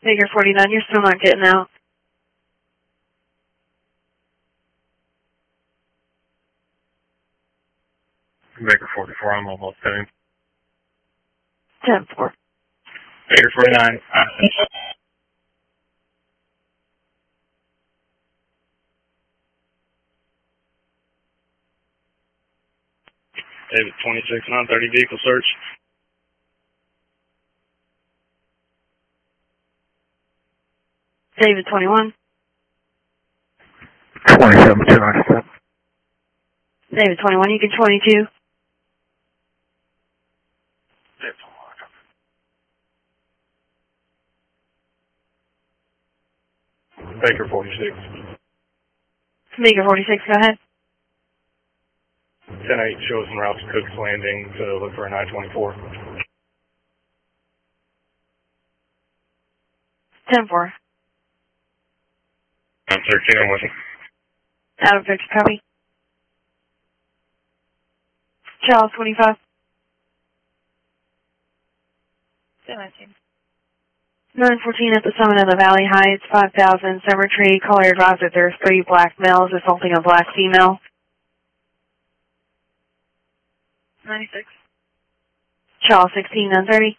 Figure 49, you're still not getting out. Baker 44 on mobile setting. 10-4. Baker 49. David 26, 930 vehicle search. David 21. 27, 297. David 21, you can 22. Baker 46. Baker 46, go ahead. 10-8 shows en route to Cook's Landing to look for an I-24. 10-4. I'm 13, I'm with you. Out of picture, copy. Charles 25. 19. 914 at the summit of the Valley Heights, 5000, Cemetery. Caller advised that there's 3 black males assaulting a black female. 96. Charles 16, 930.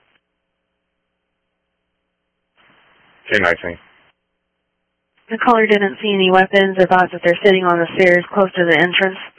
10-19. The caller didn't see any weapons, advised that they're sitting on the stairs close to the entrance.